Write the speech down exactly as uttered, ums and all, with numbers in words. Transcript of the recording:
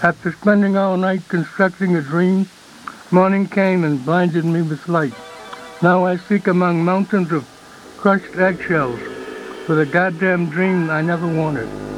After spending all night constructing a dream, morning came and blinded me with light. Now I seek among mountains of crushed eggshells for the goddamn dream I never wanted.